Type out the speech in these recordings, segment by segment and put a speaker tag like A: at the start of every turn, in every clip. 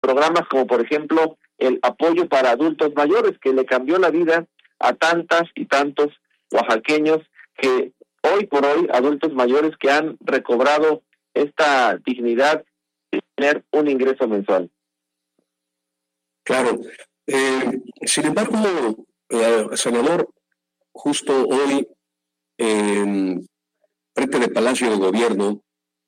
A: programas como por ejemplo el apoyo para adultos mayores, que le cambió la vida a tantas y tantos oaxaqueños que hoy por hoy, adultos mayores que han recobrado esta dignidad de tener un ingreso mensual.
B: Claro. Sin embargo, senador, justo hoy, frente del Palacio de Gobierno,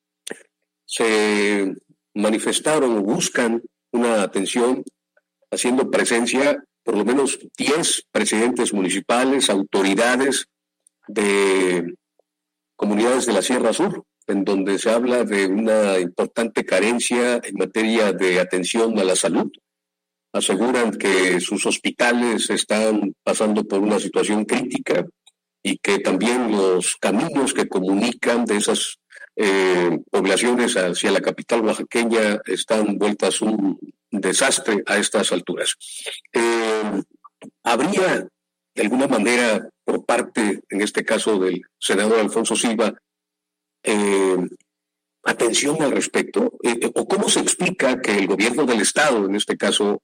B: se manifestaron o buscan una atención, haciendo presencia por lo menos 10 presidentes municipales, autoridades de comunidades de la Sierra Sur, en donde se habla de una importante carencia en materia de atención a la salud. Aseguran que sus hospitales están pasando por una situación crítica y que también los caminos que comunican de esas poblaciones hacia la capital oaxaqueña están vueltas un desastre a estas alturas. ¿Habría de alguna manera por parte, en este caso del senador Alfonso Silva, atención al respecto? ¿O cómo se explica que el gobierno del Estado, en este caso,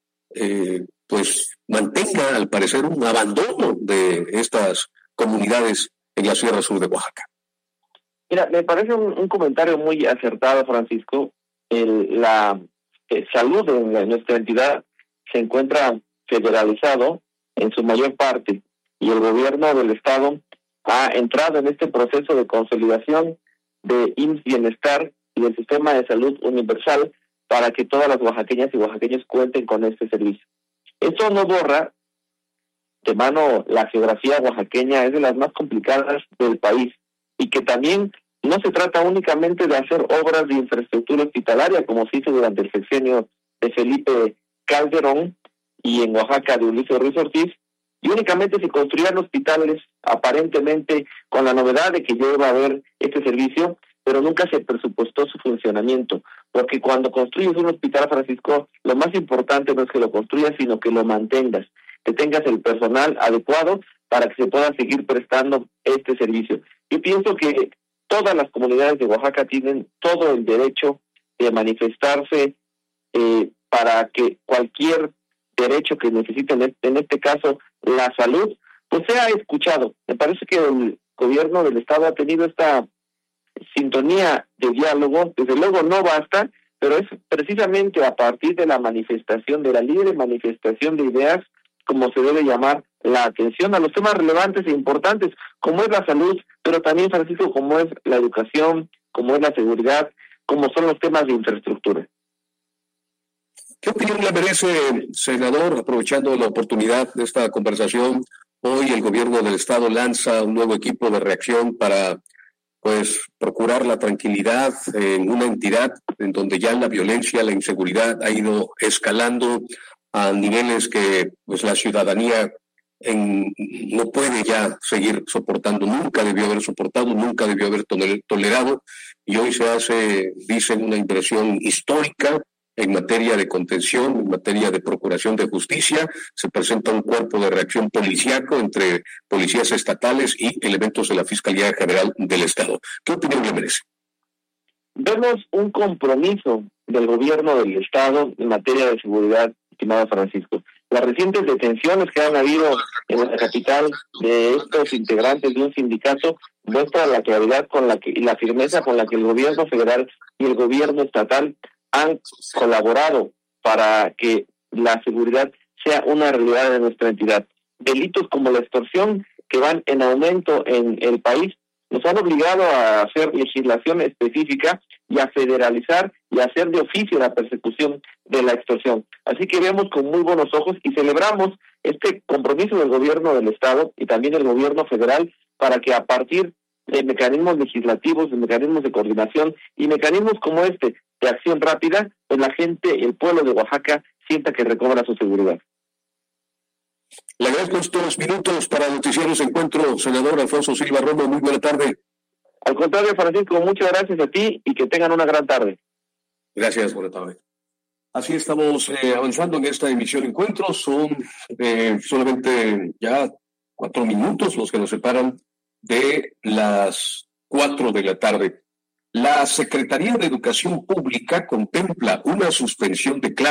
B: pues mantenga al parecer un abandono de estas comunidades en la Sierra Sur de Oaxaca?
A: Mira, me parece un comentario muy acertado, Francisco. La salud de nuestra entidad se encuentra federalizado en su mayor parte y el gobierno del Estado ha entrado en este proceso de consolidación de IMSS Bienestar y del sistema de salud universal para que todas las oaxaqueñas y oaxaqueños cuenten con este servicio. Esto no borra de mano la geografía oaxaqueña, es de las más complicadas del país, y que también no se trata únicamente de hacer obras de infraestructura hospitalaria, como se hizo durante el sexenio de Felipe Calderón y en Oaxaca de Ulises Ruiz Ortiz, y únicamente se construían hospitales aparentemente con la novedad de que ya iba a haber este servicio, pero nunca se presupuestó su funcionamiento, porque cuando construyes un hospital, Francisco, lo más importante no es que lo construyas, sino que lo mantengas, que tengas el personal adecuado para que se pueda seguir prestando este servicio. Yo pienso que todas las comunidades de Oaxaca tienen todo el derecho de manifestarse para que cualquier derecho que necesiten, en este caso la salud, pues sea escuchado. Me parece que el gobierno del Estado ha tenido esta sintonía de diálogo, desde luego no basta, pero es precisamente a partir de la manifestación, de la libre manifestación de ideas, como se debe llamar la atención a los temas relevantes e importantes, como es la salud, pero también, Francisco, como es la educación, como es la seguridad, como son los temas de infraestructura.
B: ¿Qué opinión le merece, senador, aprovechando la oportunidad de esta conversación? Hoy el gobierno del Estado lanza un nuevo equipo de reacción para, pues, procurar la tranquilidad en una entidad en donde ya la violencia, la inseguridad ha ido escalando a niveles que, pues, la ciudadanía no puede ya seguir soportando, nunca debió haber soportado, nunca debió haber tolerado, y hoy se hace, dicen, una inversión histórica en materia de contención, en materia de procuración de justicia. Se presenta un cuerpo de reacción policíaco entre policías estatales y elementos de la Fiscalía General del Estado. ¿Qué opinión le merece?
A: Vemos un compromiso del gobierno del Estado en materia de seguridad, estimado Francisco. Las recientes detenciones que han habido en la capital de estos integrantes de un sindicato muestran la claridad con la que y la firmeza con la que el gobierno federal y el gobierno estatal han colaborado para que la seguridad sea una realidad de nuestra entidad. Delitos como la extorsión, que van en aumento en el país, nos han obligado a hacer legislación específica y a federalizar y a hacer de oficio la persecución de la extorsión. Así que vemos con muy buenos ojos y celebramos este compromiso del gobierno del Estado y también del gobierno federal para que a partir de mecanismos legislativos, de mecanismos de coordinación y mecanismos como este de acción rápida, pues la gente, el pueblo de Oaxaca, sienta que recobra su seguridad.
B: Le agradezco estos minutos para Noticieros Encuentro, senador Alfonso Silva Romo. Muy buena tarde.
A: Al contrario, Francisco, muchas gracias a ti y que tengan una gran tarde.
B: Gracias, buena tarde. Así estamos avanzando en esta emisión Encuentro. Son solamente ya 4 minutos los que nos separan de las 4 de la tarde. La Secretaría de Educación Pública contempla una suspensión de clases